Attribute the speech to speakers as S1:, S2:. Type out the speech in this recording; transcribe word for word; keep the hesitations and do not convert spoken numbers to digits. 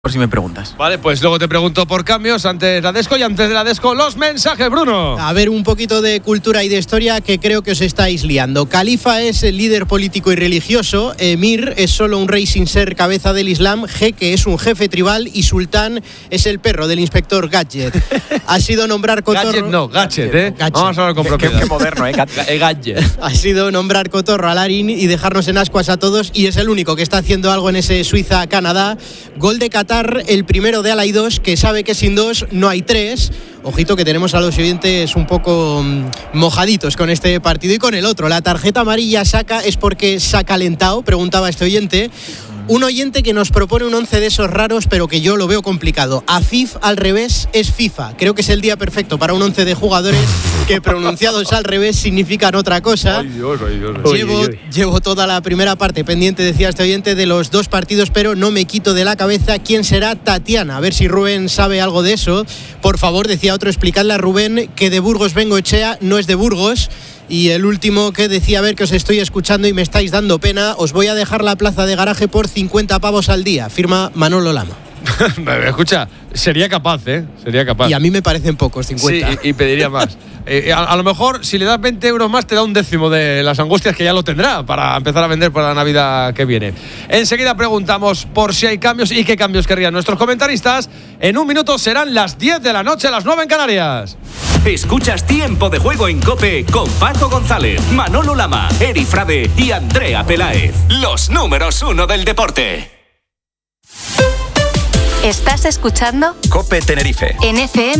S1: Por si me preguntas.
S2: Vale, pues luego te pregunto por cambios. Antes la Desco y antes de la Desco los mensajes, Bruno.
S3: A ver, un poquito de cultura y de historia que creo que os estáis liando. Califa es el líder político y religioso. Emir es solo un rey sin ser cabeza del Islam. Jeque es un jefe tribal. Y Sultán es el perro del inspector Gadget. Ha sido nombrar cotorro...
S2: Gadget no, Gadget, ¿eh?
S3: Gadget.
S2: Vamos a hablar con propiedad.
S1: Qué, qué moderno, ¿eh? Gadget.
S3: Ha sido nombrar cotorro a Larín y dejarnos en ascuas a todos. Y es el único que está haciendo algo en ese Suiza-Canadá. Gol de Qatar, el primero de Alay dos, que sabe que sin dos no hay tres. Ojito que tenemos a los oyentes un poco mmm, mojaditos con este partido y con el otro. La tarjeta amarilla saca es porque se ha calentado, preguntaba este oyente. Un oyente que nos propone un once de esos raros, pero que yo lo veo complicado. Afif al revés es FIFA. Creo que es el día perfecto para un once de jugadores que pronunciados al revés significan otra cosa.
S2: Ay, Dios, ay, Dios.
S3: Llevo,
S2: Uy, uy, uy.
S3: llevo toda la primera parte pendiente, decía este oyente, de los dos partidos, pero no me quito de la cabeza quién será Tatiana. A ver si Rubén sabe algo de eso. Por favor, decía otro, explicadle a Rubén que de Burgos Bengoechea no es de Burgos. Y el último que decía, a ver, que os estoy escuchando y me estáis dando pena, os voy a dejar la plaza de garaje por cincuenta pavos al día, firma Manolo Lama.
S2: Escucha, sería capaz, ¿eh? Sería capaz.
S3: Y a mí me parecen pocos, cincuenta.
S2: Sí, y, y pediría más. eh, a, a lo mejor, si le das veinte euros más, te da un décimo de las angustias, que ya lo tendrá para empezar a vender para la Navidad que viene. Enseguida preguntamos por si hay cambios y qué cambios querrían nuestros comentaristas. En un minuto serán las diez de la noche, las nueve en Canarias.
S4: Escuchas Tiempo de Juego en COPE con Paco González, Manolo Lama, Eri Frade y Andrea Peláez. Los números uno del deporte.
S5: ¿Estás escuchando?
S6: COPE Tenerife.
S5: En F M